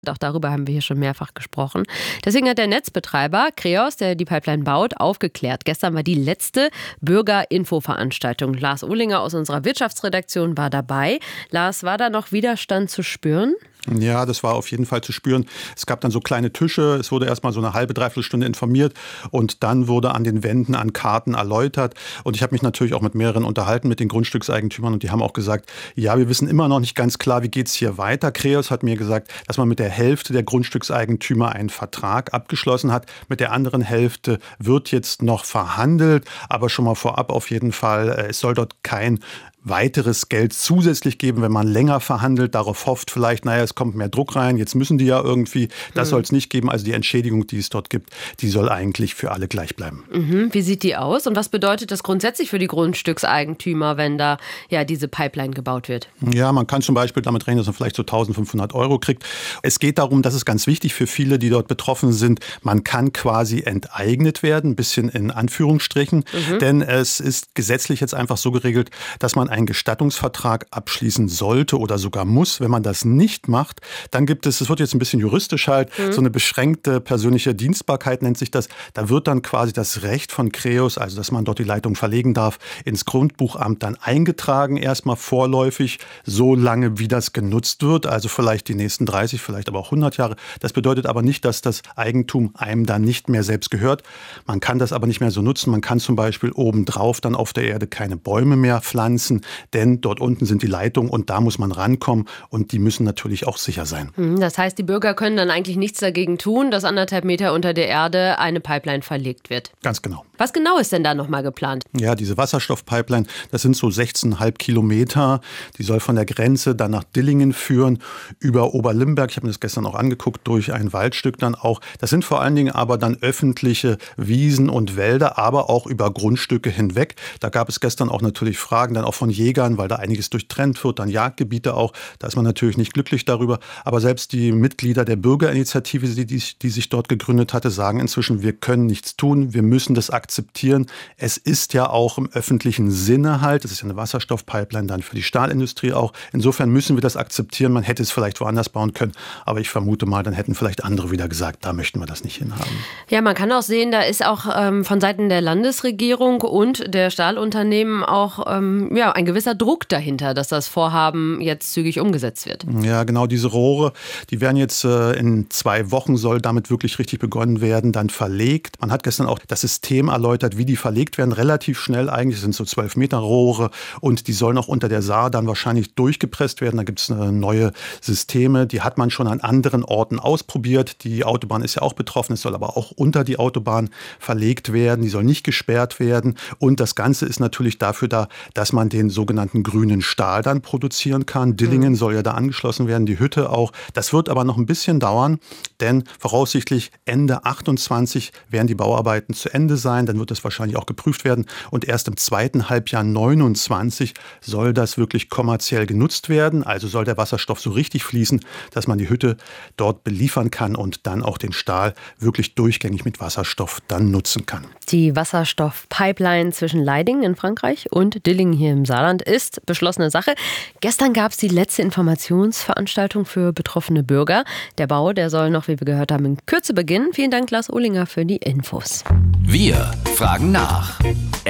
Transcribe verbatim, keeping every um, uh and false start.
Auch darüber haben wir hier schon mehrfach gesprochen. Deswegen hat der Netzbetreiber Kreos, der die Pipeline baut, aufgeklärt. Gestern war die letzte Bürgerinfoveranstaltung. Lars Ohlinger aus unserer Wirtschaftsredaktion war dabei. Lars, war da noch Widerstand zu spüren? Ja, das war auf jeden Fall zu spüren. Es gab dann so kleine Tische, es wurde erstmal so eine halbe, dreiviertel Stunde informiert und dann wurde an den Wänden, an Karten erläutert. Und ich habe mich natürlich auch mit mehreren unterhalten, mit den Grundstückseigentümern, und die haben auch gesagt, ja, wir wissen immer noch nicht ganz klar, wie geht's hier weiter. Kreos hat mir gesagt, dass man mit der Hälfte der Grundstückseigentümer einen Vertrag abgeschlossen hat. Mit der anderen Hälfte wird jetzt noch verhandelt, aber schon mal vorab auf jeden Fall, es soll dort kein weiteres Geld zusätzlich geben, wenn man länger verhandelt, darauf hofft vielleicht, naja, es kommt mehr Druck rein, jetzt müssen die ja irgendwie, das mhm. soll es nicht geben. Also die Entschädigung, die es dort gibt, die soll eigentlich für alle gleich bleiben. Mhm. Wie sieht die aus und was bedeutet das grundsätzlich für die Grundstückseigentümer, wenn da ja diese Pipeline gebaut wird? Ja, man kann zum Beispiel damit rechnen, dass man vielleicht so eintausendfünfhundert Euro kriegt. Es geht darum, das ist ganz wichtig für viele, die dort betroffen sind, man kann quasi enteignet werden, ein bisschen in Anführungsstrichen, mhm. denn es ist gesetzlich jetzt einfach so geregelt, dass man einen Gestattungsvertrag abschließen sollte oder sogar muss. Wenn man das nicht macht, dann gibt es, es wird jetzt ein bisschen juristisch halt, mhm. so eine beschränkte persönliche Dienstbarkeit nennt sich das. Da wird dann quasi das Recht von Kreos, also dass man dort die Leitung verlegen darf, ins Grundbuchamt dann eingetragen, erstmal vorläufig, so lange wie das genutzt wird, also vielleicht die nächsten dreißig, vielleicht aber auch hundert Jahre. Das bedeutet aber nicht, dass das Eigentum einem dann nicht mehr selbst gehört. Man kann das aber nicht mehr so nutzen. Man kann zum Beispiel obendrauf dann auf der Erde keine Bäume mehr pflanzen, denn dort unten sind die Leitungen und da muss man rankommen und die müssen natürlich auch sicher sein. Das heißt, die Bürger können dann eigentlich nichts dagegen tun, dass anderthalb Meter unter der Erde eine Pipeline verlegt wird. Ganz genau. Was genau ist denn da nochmal geplant? Ja, diese Wasserstoffpipeline, das sind so sechzehn Komma fünf Kilometer. Die soll von der Grenze dann nach Dillingen führen, über Oberlimberg. Ich habe mir das gestern auch angeguckt, durch ein Waldstück dann auch. Das sind vor allen Dingen aber dann öffentliche Wiesen und Wälder, aber auch über Grundstücke hinweg. Da gab es gestern auch natürlich Fragen, dann auch von Jägern, weil da einiges durchtrennt wird, dann Jagdgebiete auch. Da ist man natürlich nicht glücklich darüber. Aber selbst die Mitglieder der Bürgerinitiative, die, die, die sich dort gegründet hatte, sagen inzwischen, wir können nichts tun, wir müssen das akzeptieren. Es ist ja auch im öffentlichen Sinne halt, es ist ja eine Wasserstoffpipeline dann für die Stahlindustrie auch. Insofern müssen wir das akzeptieren. Man hätte es vielleicht woanders bauen können, aber ich vermute mal, dann hätten vielleicht andere wieder gesagt, da möchten wir das nicht hinhaben. Ja, man kann auch sehen, da ist auch ähm, von Seiten der Landesregierung und der Stahlunternehmen auch ähm, ja, ein gewisser Druck dahinter, dass das Vorhaben jetzt zügig umgesetzt wird. Ja, genau, diese Rohre, die werden jetzt äh, in zwei Wochen, soll damit wirklich richtig begonnen werden, dann verlegt. Man hat gestern auch das System erläutert, wie die verlegt werden, relativ schnell eigentlich, das sind so zwölf Meter Rohre und die sollen auch unter der Saar dann wahrscheinlich durchgepresst werden. Da gibt es äh, neue Systeme, die hat man schon an anderen Orten ausprobiert. Die Autobahn ist ja auch betroffen, es soll aber auch unter die Autobahn verlegt werden, die soll nicht gesperrt werden und das Ganze ist natürlich dafür da, dass man den sogenannten grünen Stahl dann produzieren kann. Dillingen mhm. soll ja da angeschlossen werden, die Hütte auch. Das wird aber noch ein bisschen dauern, denn voraussichtlich Ende achtundzwanzig werden die Bauarbeiten zu Ende sein. Dann wird das wahrscheinlich auch geprüft werden. Und erst im zweiten Halbjahr neunundzwanzig soll das wirklich kommerziell genutzt werden. Also soll der Wasserstoff so richtig fließen, dass man die Hütte dort beliefern kann und dann auch den Stahl wirklich durchgängig mit Wasserstoff dann nutzen kann. Die Wasserstoffpipeline zwischen Leidingen in Frankreich und Dillingen hier im Saarland ist beschlossene Sache. Gestern gab es die letzte Informationsveranstaltung für betroffene Bürger. Der Bau, der soll noch, wie wir gehört haben, in Kürze beginnen. Vielen Dank, Lars Ohlinger, für die Infos. Wir fragen nach.